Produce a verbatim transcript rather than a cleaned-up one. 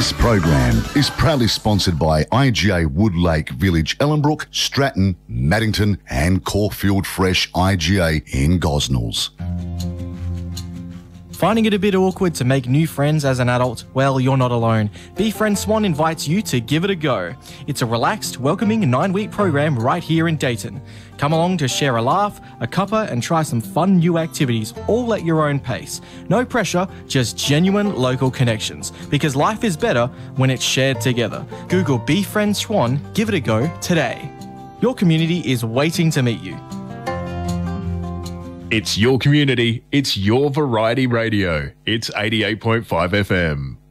This program is proudly sponsored by I G A Woodlake Village, Ellenbrook, Stratton, Maddington and Caulfield Fresh I G A in Gosnells. Finding it a bit awkward to make new friends as an adult? Well, you're not alone. Be Friend Swan invites you to give it a go. It's a relaxed, welcoming nine-week program right here in Dayton. Come along to share a laugh, a cuppa and try some fun new activities, all at your own pace. No pressure, just genuine local connections. Because life is better when it's shared together. Google Be Friend Swan, give it a go today. Your community is waiting to meet you. It's your community, it's your variety radio. It's eighty-eight point five F M.